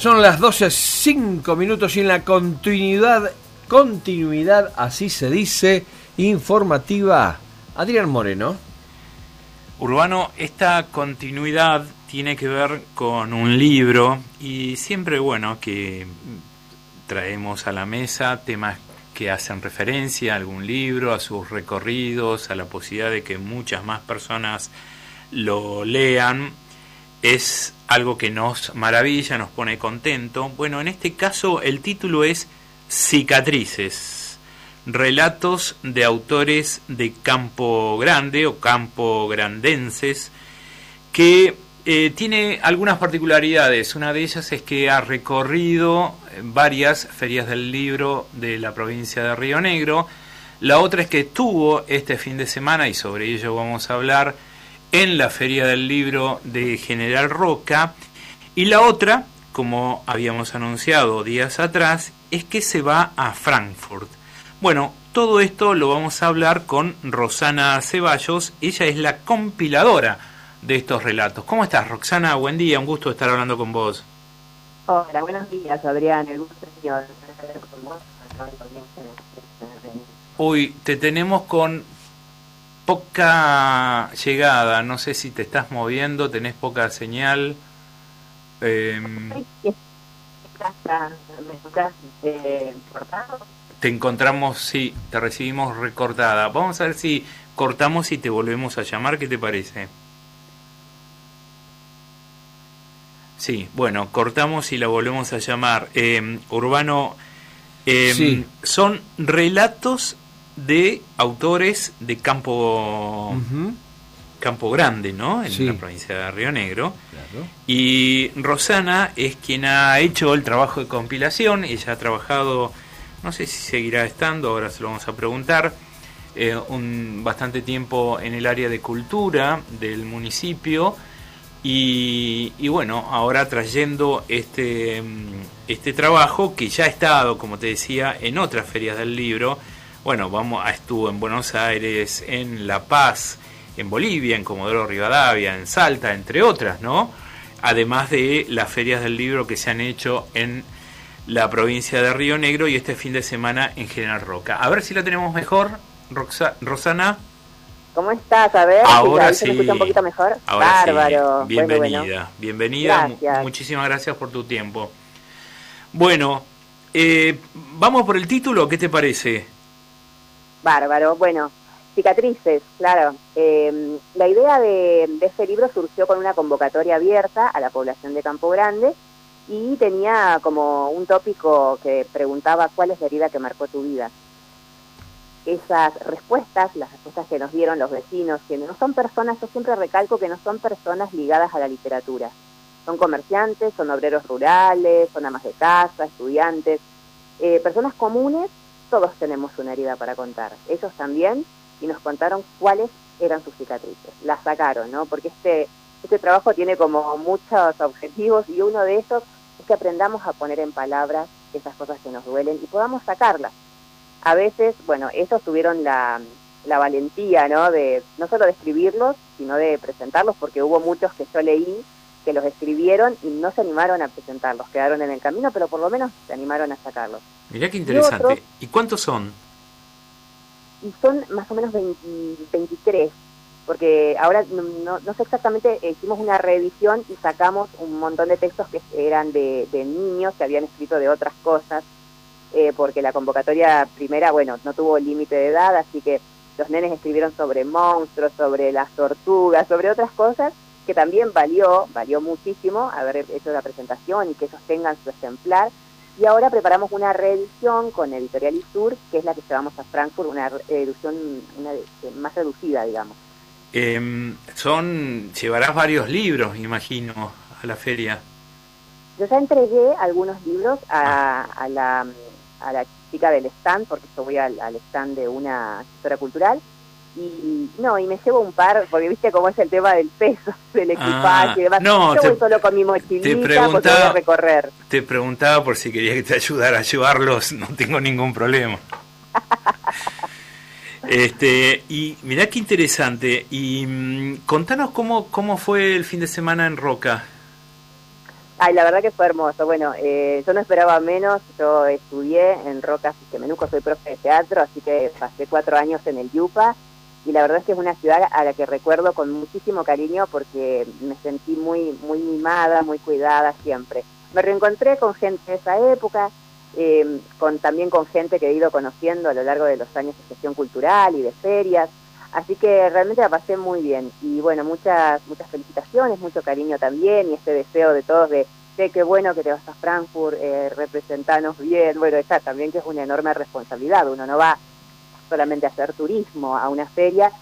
Son las 12:05 y en la continuidad, así se dice, informativa, Adrián Moreno. Urbano, esta continuidad tiene que ver con un libro y siempre, bueno, que traemos a la mesa temas que hacen referencia a algún libro, a sus recorridos, a la posibilidad de que muchas más personas lo lean. Es algo que nos maravilla, nos pone contento. Bueno, en este caso el título es Cicatrices, relatos de autores de Campo Grande o Campo Grandenses, que tiene algunas particularidades. Una de ellas es que ha recorrido varias ferias del libro de la provincia de Río Negro. La otra es que estuvo este fin de semana, y sobre ello vamos a hablar, en la Feria del Libro de General Roca. Y la otra, como habíamos anunciado días atrás, es que se va a Frankfurt. Bueno, todo esto lo vamos a hablar con Rosana Ceballos. Ella es la compiladora de estos relatos. ¿Cómo estás, Roxana? Buen día, un gusto estar hablando con vos. Hola, buenos días, Adrián. El gusto es mío de estar con vos. Uy, te tenemos con poca llegada, no sé si te estás moviendo, tenés poca señal. ¿Me escuchás cortado? Te encontramos, sí, te recibimos recortada. Vamos a ver si cortamos y te volvemos a llamar, ¿qué te parece? Sí, bueno, cortamos y la volvemos a llamar. Urbano, sí. Son relatos de autores de Campo Grande, ¿no? En la provincia de Río Negro. Claro. Y Rosana es quien ha hecho el trabajo de compilación. Ella ha trabajado, no sé si seguirá estando, ahora se lo vamos a preguntar, bastante tiempo en el área de cultura del municipio. Y bueno, ahora trayendo este trabajo que ya ha estado, como te decía, en otras ferias del libro. Bueno, estuvo en Buenos Aires, en La Paz, en Bolivia, en Comodoro Rivadavia, en Salta, entre otras, ¿no? Además de las ferias del libro que se han hecho en la provincia de Río Negro y este fin de semana en General Roca. A ver si la tenemos mejor, Rosana. ¿Cómo estás? A ver, ahora ¿se sí. me escucha un poquito mejor? Ahora Bárbaro. Sí. Bienvenida, bueno. Bienvenida. Gracias. Muchísimas gracias por tu tiempo. Bueno, vamos por el título, ¿qué te parece? Bárbaro. Bueno, Cicatrices, claro. La idea de este libro surgió con una convocatoria abierta a la población de Campo Grande y tenía como un tópico que preguntaba ¿cuál es la herida que marcó tu vida? Esas respuestas, las respuestas que nos dieron los vecinos, que no son personas, yo siempre recalco que no son personas ligadas a la literatura. Son comerciantes, son obreros rurales, son amas de casa, estudiantes, personas comunes. Todos tenemos una herida para contar. Ellos también, y nos contaron cuáles eran sus cicatrices. Las sacaron, ¿no? Porque este trabajo tiene como muchos objetivos y uno de ellos es que aprendamos a poner en palabras esas cosas que nos duelen y podamos sacarlas. A veces, bueno, ellos tuvieron la valentía, ¿no? De no solo de escribirlos, sino de presentarlos, porque hubo muchos que yo leí que los escribieron y no se animaron a presentarlos, quedaron en el camino, pero por lo menos se animaron a sacarlos. Mirá qué interesante. ¿Y cuántos son? Y son más o menos 23, porque ahora no sé exactamente, hicimos una reedición y sacamos un montón de textos que eran de niños que habían escrito de otras cosas, porque la convocatoria primera, bueno, no tuvo límite de edad, así que los nenes escribieron sobre monstruos, sobre las tortugas, sobre otras cosas, que también valió muchísimo haber hecho la presentación y que ellos tengan su ejemplar. Y ahora preparamos una reedición con Editorial Isur, que es la que llevamos a Frankfurt, una edición más reducida, digamos. Llevarás varios libros, me imagino, a la feria. Yo ya entregué algunos libros a la chica del stand, porque yo voy al stand de una gestora cultural, y me llevo un par, porque viste cómo es el tema del peso, del equipaje, yo voy solo con mi mochilita porque voy a recorrer. Te preguntaba por si quería que te ayudara a llevarlos, no tengo ningún problema. Y mirá qué interesante. Y contanos cómo fue el fin de semana en Roca. Ay, la verdad que fue hermoso. Bueno, yo no esperaba menos. Yo estudié en Rocas y Menuco, soy profe de teatro, así que pasé 4 años en el Yupa. Y la verdad es que es una ciudad a la que recuerdo con muchísimo cariño porque me sentí muy mimada, muy cuidada siempre. Me reencontré con gente de esa época, también con gente que he ido conociendo a lo largo de los años de gestión cultural y de ferias. Así que realmente la pasé muy bien. Y bueno, muchas felicitaciones, mucho cariño también y este deseo de todos de qué bueno que te vas a Frankfurt, representanos bien. Bueno, esta también que es una enorme responsabilidad. Uno no va solamente a hacer turismo a una feria,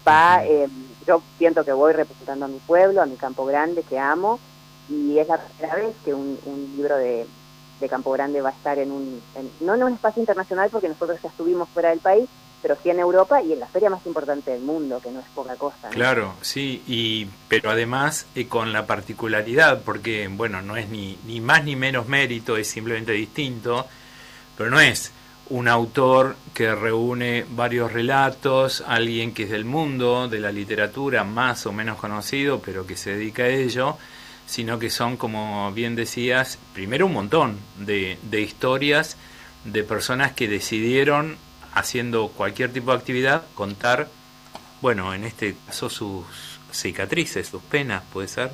yo siento que voy representando a mi pueblo, a mi Campo Grande que amo, y es la primera vez que un libro de Campo Grande va a estar no en un espacio internacional porque nosotros ya estuvimos fuera del país, pero sí en Europa y en la feria más importante del mundo, que no es poca cosa, ¿no? Claro, sí, pero además con la particularidad, porque bueno, no es ni más ni menos mérito, es simplemente distinto, pero no es un autor que reúne varios relatos, alguien que es del mundo, de la literatura más o menos conocido, pero que se dedica a ello, sino que son, como bien decías, primero un montón de historias de personas que decidieron, haciendo cualquier tipo de actividad, contar, bueno, en este caso sus cicatrices, sus penas, ¿puede ser?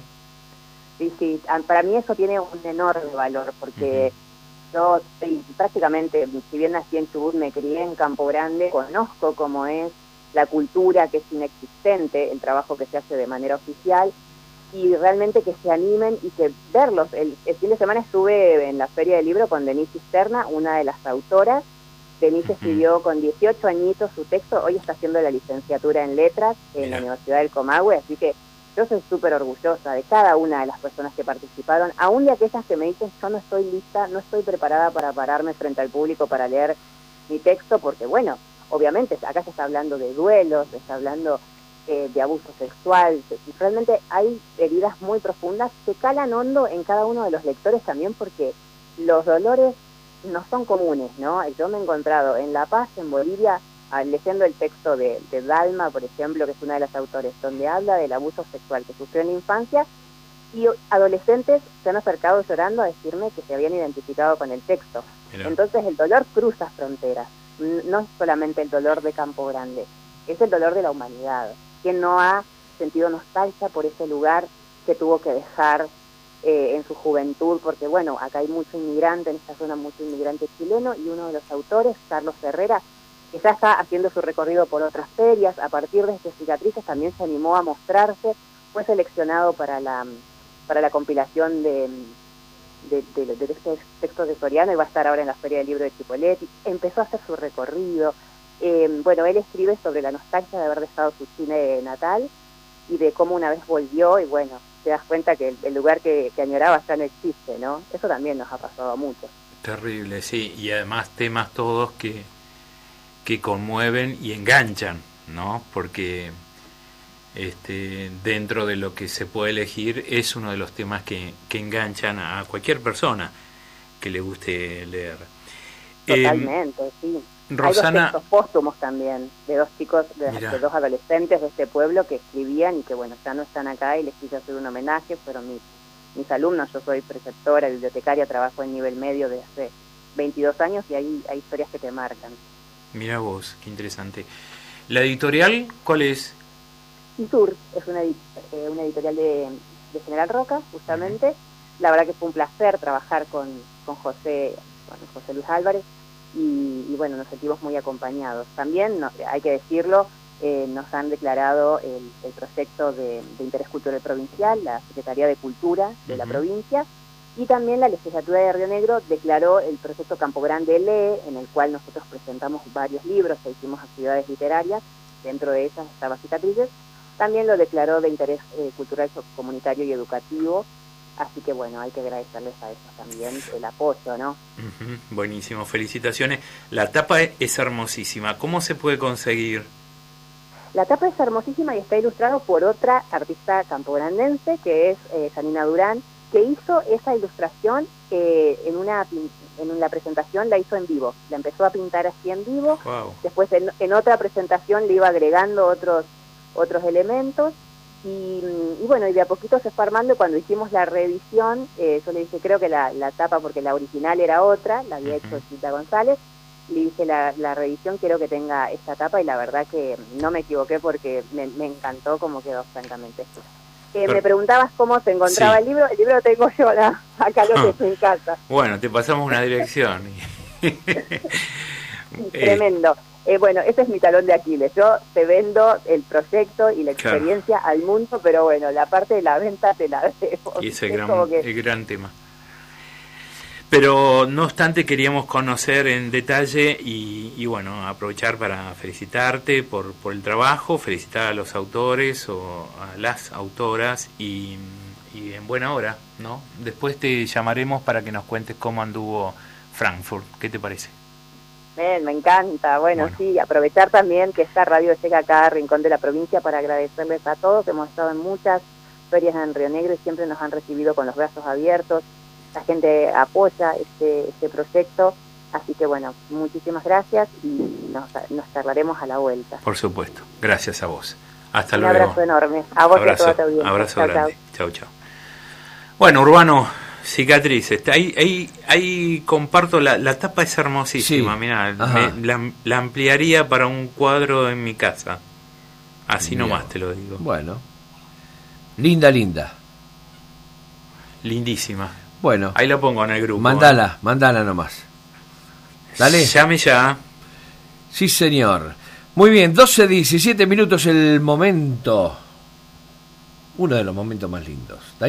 Sí, para mí eso tiene un enorme valor, porque yo prácticamente, si bien nací en Chubut, me crié en Campo Grande, conozco cómo es la cultura, que es inexistente, el trabajo que se hace de manera oficial, y realmente que se animen y que verlos. El fin de semana estuve en la Feria del Libro con Denise Cisterna, una de las autoras. Denise escribió con 18 añitos su texto, hoy está haciendo la licenciatura en letras en la Universidad del Comahue, así que yo soy súper orgullosa de cada una de las personas que participaron, aún de aquellas que me dicen yo no estoy lista, no estoy preparada para pararme frente al público para leer mi texto, porque bueno, obviamente acá se está hablando de duelos, se está hablando de abuso sexual, y realmente hay heridas muy profundas que calan hondo en cada uno de los lectores también, porque los dolores no son comunes, ¿no? Yo me he encontrado en La Paz, en Bolivia, leyendo el texto de Dalma, por ejemplo, que es una de las autores, donde habla del abuso sexual que sufrió en la infancia, y adolescentes se han acercado llorando a decirme que se habían identificado con el texto. Mirá. Entonces el dolor cruza fronteras, no es solamente el dolor de Campo Grande, es el dolor de la humanidad. ¿Quién no ha sentido nostalgia por ese lugar que tuvo que dejar en su juventud? Porque bueno, acá hay mucho inmigrante, en esta zona mucho inmigrante chileno, y uno de los autores, Carlos Herrera, que ya está haciendo su recorrido por otras ferias, a partir de estas cicatrices también se animó a mostrarse, fue seleccionado para la compilación de este texto de Soriano y va a estar ahora en la Feria del Libro de Chipoleti. Empezó a hacer su recorrido. Bueno, él escribe sobre la nostalgia de haber dejado su Chile natal y de cómo una vez volvió y bueno, te das cuenta que el lugar que añoraba ya no existe, ¿no? Eso también nos ha pasado a muchos. Terrible, sí, y además temas todos que conmueven y enganchan, ¿no? Porque dentro de lo que se puede elegir es uno de los temas que enganchan a cualquier persona que le guste leer. Totalmente, sí. Rosana, hay 2 textos póstumos también, de 2 chicos, de 2 adolescentes de este pueblo que escribían y que bueno, ya no están acá y les quise hacer un homenaje, fueron mis alumnos. Yo soy preceptora, bibliotecaria, trabajo en nivel medio desde hace 22 años y hay historias que te marcan. Mira vos, qué interesante. ¿La editorial cuál es? Isur, es una editorial de General Roca, justamente. La verdad que fue un placer trabajar con José Luis Álvarez y bueno, nos sentimos muy acompañados. También, hay que decirlo, nos han declarado el proyecto de interés cultural provincial, la Secretaría de Cultura de la provincia, y también la Legislatura de Río Negro declaró el proyecto Campo Grande Lee, en el cual nosotros presentamos varios libros e hicimos actividades literarias, dentro de ellas estaba Cicatrices, también lo declaró de interés cultural, comunitario y educativo, así que bueno, hay que agradecerles a ellos también el apoyo, ¿no? Buenísimo, felicitaciones. La tapa es hermosísima, ¿cómo se puede conseguir? La tapa es hermosísima y está ilustrado por otra artista campograndense, que es Janina Durán, que hizo esa ilustración en la presentación, la hizo en vivo, la empezó a pintar así en vivo. Wow. Después en otra presentación le iba agregando otros elementos Y bueno, y de a poquito se fue armando. Cuando hicimos la reedición, yo le dije, creo que la tapa, porque la original era otra, la había hecho Chita González, le dije, la reedición quiero que tenga esta tapa, y la verdad que no me equivoqué, porque me encantó cómo quedó, francamente. Me preguntabas cómo se encontraba el libro lo tengo yo acá lo que en casa. Bueno, te pasamos una dirección. Tremendo. Bueno, ese es mi talón de Aquiles. Yo te vendo el proyecto y la experiencia al mundo, pero bueno, la parte de la venta te la debo. Y ese el gran tema. Pero no obstante queríamos conocer en detalle y bueno, aprovechar para felicitarte por el trabajo, felicitar a los autores o a las autoras y en buena hora, ¿no? Después te llamaremos para que nos cuentes cómo anduvo Frankfurt. ¿Qué te parece? Me encanta. Bueno, sí, aprovechar también que esta radio llega acá a Rincón de la Provincia para agradecerles a todos. Hemos estado en muchas ferias en Río Negro y siempre nos han recibido con los brazos abiertos. La gente apoya este proyecto, así que bueno, muchísimas gracias y nos charlaremos a la vuelta. Por supuesto, gracias a vos. Hasta luego. Un abrazo enorme. A vos y a toda tu audiencia. Abrazo grande. Chau, chau. Bueno, Urbano, Cicatrices. Ahí comparto, la tapa es hermosísima, sí. Mirá, la ampliaría para un cuadro en mi casa. Así nomás te lo digo. Bueno, linda. Lindísima. Bueno, ahí la pongo en el grupo. Mandala nomás. Dale. Llame ya. Sí, señor. Muy bien, 12:17 minutos el momento. Uno de los momentos más lindos.